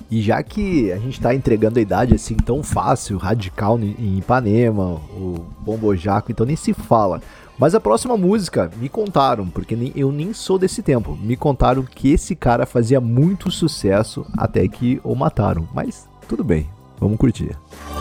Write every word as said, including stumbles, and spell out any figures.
E já que a gente tá entregando a idade assim tão fácil, Radical em Ipanema, o Bombojaco, então nem se fala. Mas a próxima música, me contaram, porque nem, eu nem sou desse tempo, me contaram que esse cara fazia muito sucesso até que o mataram. Mas tudo bem, vamos curtir.